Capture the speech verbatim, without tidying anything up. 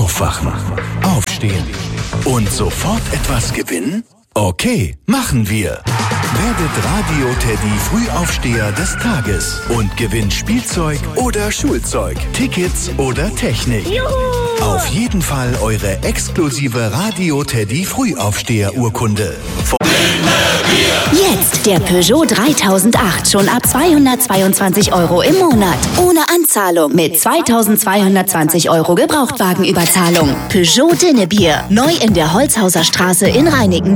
Aufwachen, aufstehen und sofort etwas gewinnen? Okay, machen wir. Werdet Radio Teddy Frühaufsteher des Tages und gewinnt Spielzeug oder Schulzeug, Tickets oder Technik. Juhu! Auf jeden Fall eure exklusive Radio Teddy Frühaufsteher Urkunde. Jetzt der Peugeot dreitausendacht schon ab zweihundertzweiundzwanzig Euro im Monat. Ohne Anzahlung mit zweitausendzweihundertzwanzig Euro Gebrauchtwagenüberzahlung. Peugeot Dinnebier. Neu in der Holzhauser Straße in Reinickendorf.